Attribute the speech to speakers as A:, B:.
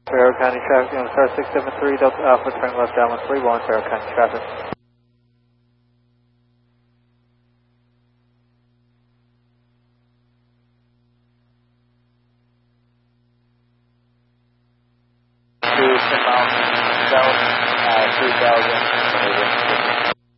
A: Faro County traffic, star 673, Delta Alpha, turn left downwind 31, Faro County traffic. To 10 miles south, 3000,